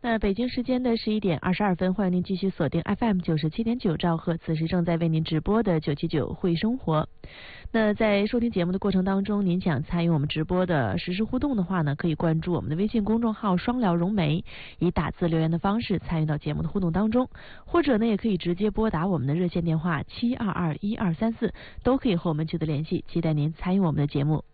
北京时间的11:22，欢迎您继续锁定 FM 97.9兆赫，此时正在为您直播的979会生活。那在收听节目的过程当中，您想参与我们直播的实时互动的话呢，可以关注我们的微信公众号双聊融媒，以打字留言的方式参与到节目的互动当中，或者呢也可以直接拨打我们的热线电话7221234，都可以和我们取得联系，期待您参与我们的节目。